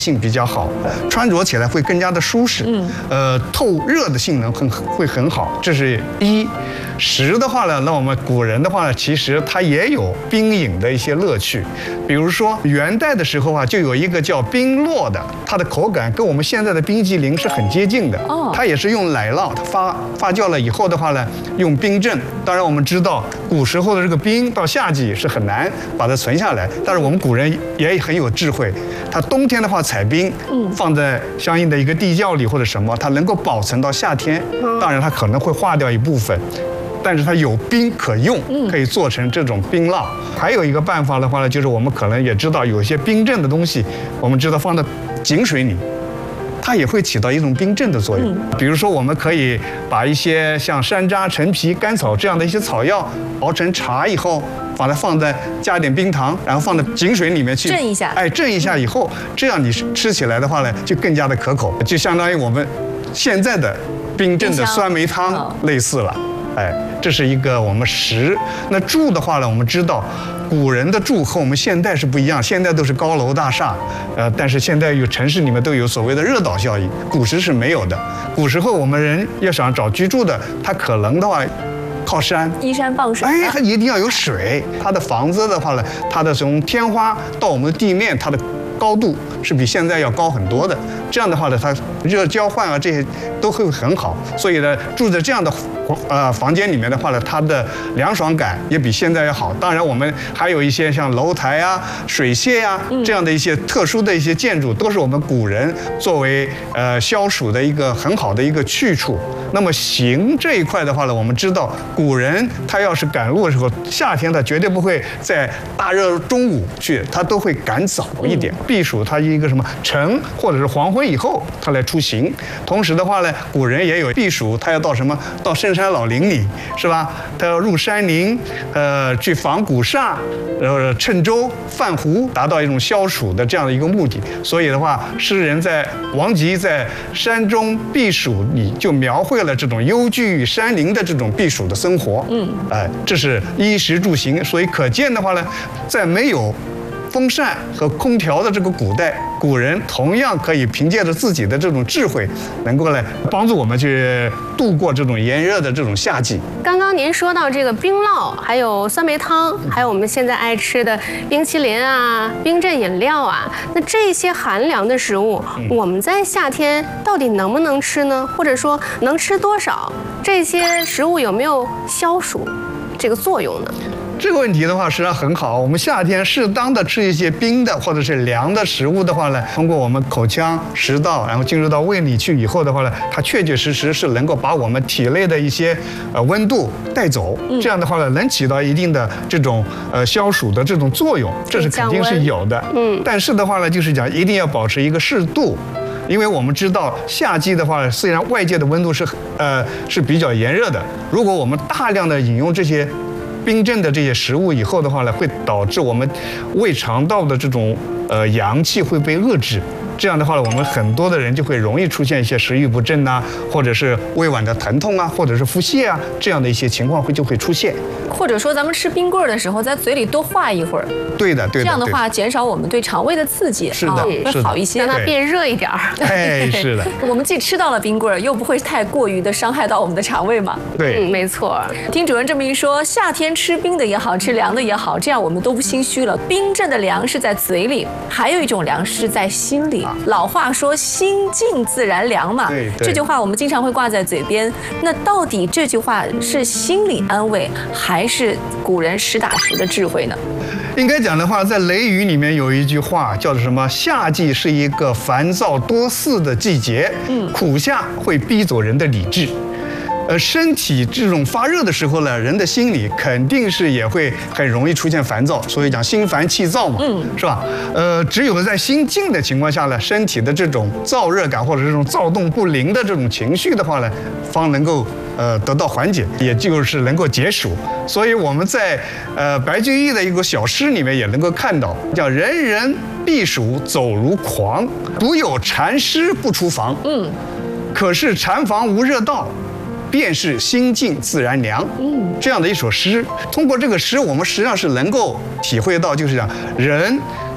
性比较好，穿着起来会更加的舒适，透热的性能会很好，这是一。食的话呢，那我们古人的话呢，其实它也有冰饮的一些乐趣，比如说元代的时候啊，就有一个叫冰络的，它的口感跟我们现在的冰激凌是很接近的。它也是用奶酪，它发酵了以后的话呢，用冰镇。当然我们知道古时候的这个冰到夏季是很难把它存下来，但是我们古人也很有智慧，它冬天的话采冰，放在相应的一个地窖里或者什么，它能够保存到夏天。当然它可能会化掉一部分。但是它有冰可用，可以做成这种冰酪。还有一个办法的话呢，就是我们可能也知道有一些冰镇的东西，我们知道放在井水里，它也会起到一种冰镇的作用。比如说，我们可以把一些像山楂、陈皮、甘草这样的一些草药熬成茶以后，把它放在加点冰糖，然后放在井水里面去震一下， 震一下以后，这样你吃起来的话呢，就更加的可口，就相当于我们现在的冰镇的酸梅汤类似了。这是一个我们食。那住的话呢，我们知道，古人的住和我们现代是不一样，现在都是高楼大厦，但是现在有城市里面都有所谓的热岛效应，古时是没有的。古时候我们人要想找居住的，他可能的话靠山， 依山傍水， 它一定要有水。它的房子的话呢，它的从天花到我们的地面，它的高度是比现在要高很多的。这样的话呢，它热交换啊这些都会很好。所以呢，住在这样的房间里面的话呢，它的凉爽感也比现在要好。当然，我们还有一些像楼台啊、水榭啊这样的一些特殊的一些建筑，都是我们古人作为消暑的一个很好的一个去处。那么行这一块的话呢，我们知道古人他要是赶路的时候，夏天他绝对不会在大热中午去，他都会赶早一点。避暑他一个什么晨或者是黄昏以后他来出行。同时的话呢，古人也有避暑，他要到什么到深山老林里，是吧？他要入山林，去访古刹，然后乘舟泛湖，达到一种消暑的这样的一个目的。所以的话，诗人王吉在《山中避暑》里就描绘了这种幽居于山林的这种避暑的生活。这是衣食住行。所以可见的话呢，在没有风扇和空调的这个古代，古人同样可以凭借着自己的这种智慧，能够来帮助我们去度过这种炎热的这种夏季。 刚刚您说到这个冰酪，还有酸梅汤，还有我们现在爱吃的冰淇淋啊、冰镇饮料啊，那这些寒凉的食物，我们在夏天到底能不能吃呢？或者说能吃多少？这些食物有没有消暑这个作用呢？ 这个问题的话，实际上很好。我们夏天适当的吃一些冰的或者是凉的食物的话呢，通过我们口腔、食道，然后进入到胃里去以后的话呢，它确确实实是能够把我们体内的一些温度带走。这样的话呢，能起到一定的这种消暑的这种作用，这是肯定是有的。但是的话呢，就是讲一定要保持一个适度。因为我们知道夏季的话，虽然外界的温度是比较炎热的，如果我们大量的饮用这些冰镇的这些食物以后的话呢，会导致我们胃肠道的这种阳气会被遏制。这样的话呢，我们很多的人就会容易出现一些食欲不振啊，或者是胃脘的疼痛啊，或者是腹泻啊，这样的一些情况就会出现。 或者说咱们吃冰棍的时候，在嘴里多化一会儿。 对的。 这样的话，减少我们对肠胃的刺激， 是的， 会好一些， 让它变热一点儿。 是的。 我们既吃到了冰棍，又不会太过于的伤害到我们的肠胃嘛。 对， 没错。 听主任这么一说，夏天吃冰的也好，吃凉的也好，这样我们都不心虚了。冰镇的凉是在嘴里，还有一种凉是在心里。老话说心静自然凉嘛，这句话我们经常会挂在嘴边。那到底这句话是心理安慰，还是古人实打实的智慧呢？ 应该讲的话，在《雷雨》里面有一句话叫做什么？夏季是一个烦躁多事的季节，苦夏会逼走人的理智。身体这种发热的时候呢，人的心理肯定是也会很容易出现烦躁，所以讲心烦气躁嘛，是吧？只有在心静的情况下呢，身体的这种燥热感或者这种躁动不灵的这种情绪的话呢，方能够得到缓解，也就是能够解暑。所以我们在白居易的一个小诗里面也能够看到，叫人人避暑走如狂，独有禅师不出房。可是禅房无热道，便是心静自然凉。这样的一首诗，通过这个诗，我们实际上是能够体会到，就是讲人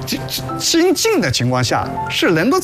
心静的情况下是能够